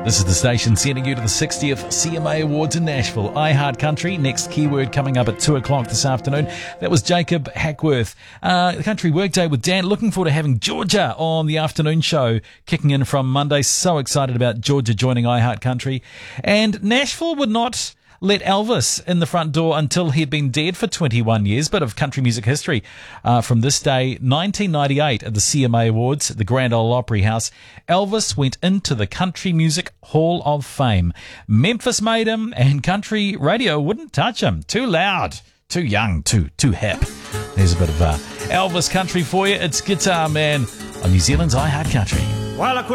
This is the station sending you to the 60th CMA Awards in Nashville. iHeart Country, next keyword coming up at 2 o'clock this afternoon. That was Jacob Hackworth. The Country Workday with Dan. Looking forward to having Georgia on the afternoon show, kicking in from Monday. So excited about Georgia joining iHeart Country. And Nashville would not let Elvis in the front door until he'd been dead for 21 years. Bit of country music history from this day, 1998 at the CMA Awards at the Grand Ole Opry House. Elvis went into the Country Music Hall of Fame. Memphis made him, and country radio wouldn't touch him. Too loud, too young, too hip. There's a bit of Elvis country for you. It's Guitar Man on New Zealand's iHeart Country. While I quit